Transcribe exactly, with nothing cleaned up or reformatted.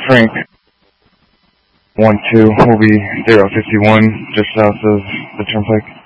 Frank one two will be zero fifty one just south of the turnpike.